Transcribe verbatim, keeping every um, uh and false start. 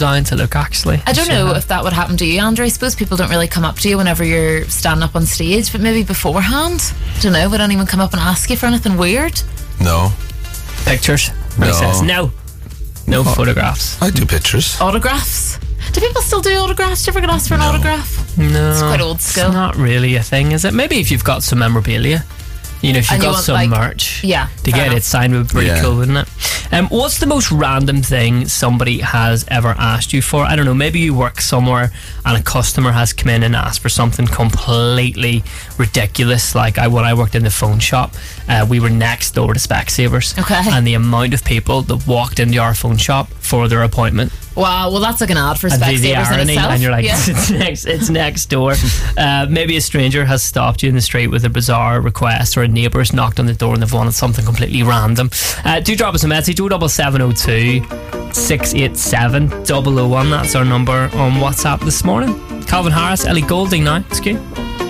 down to look, actually. I don't Should know have. if that would happen to you, Andrew. I suppose people don't really come up to you whenever you're standing up on stage, but maybe beforehand. I don't know, would anyone come up and ask you for anything weird? No. Pictures? No. He says no. No Oh. photographs. I do pictures. Autographs? Do people still do autographs? Do you ever get asked for an No. autograph? No. It's quite old school. It's not really a thing, is it? Maybe if you've got some memorabilia. You know, if you've And you got want, some like- merch Yeah, to fair get enough. it signed would be pretty Yeah. cool, wouldn't it? Um, what's the most random thing somebody has ever asked you for? I don't know, maybe you work somewhere and a customer has come in and asked for something completely ridiculous. Like I, when I worked in the phone shop, uh, we were next door to Specsavers. Okay. And the amount of people that walked into our phone shop for their appointment. Wow, well that's like an ad for And the, the Specsavers in irony, itself. and you're like, Yeah. it's next, it's next door. Uh, maybe a stranger has stopped you in the street with a bizarre request, or a neighbour's knocked on the door and they've wanted something completely random. Uh, do drop us a message, oh double seven oh two, six eight seven, double oh one. That's our number on WhatsApp this morning. Calvin Harris, Ellie Goulding now. It's good.